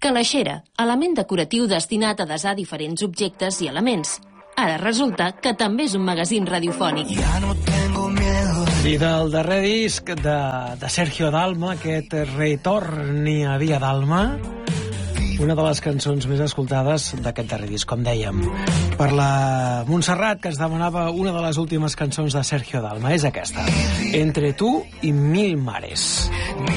Calaixera, element decoratiu destinat a desar diferents objectes i elements. Ara resulta que també és un magazín radiofònic. I del darrer disc de Sergio Dalma, aquest retorn a Via Dalma, una de les cançons més escoltades d'aquest darrer disc, com dèiem. Per la Montserrat, que ens demanava una de les últimes cançons de Sergio Dalma, és aquesta. Entre tu i mil mares.